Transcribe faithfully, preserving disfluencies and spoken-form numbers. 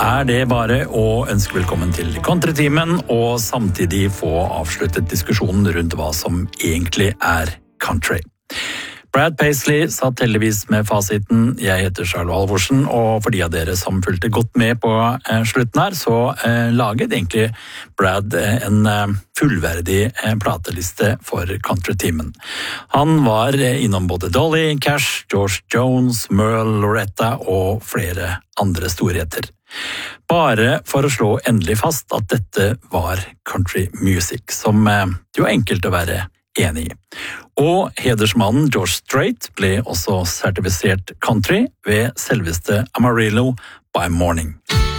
er det bare å ønske velkommen til Countrytimen, og samtidig få avsluttet diskusjonen rundt hva som egentlig er country. Brad Paisley satt heldigvis med fasiten. Jeg heter Charlo Halvorsen, og for de av dere som fulgte godt med på eh, slutten her, så eh, laget egentlig Brad eh, en eh, fullverdig eh, plateliste for Countrytimen. Han var eh, innom både Dolly, Cash, George Jones, Merle, Loretta og flere andre storheter. Bare for å slå endelig fast at dette var country music, som eh, jo er enkelt å være enig i. Og hedersmannen George Strait ble også sertifisert country ved selveste Amarillo by Morning.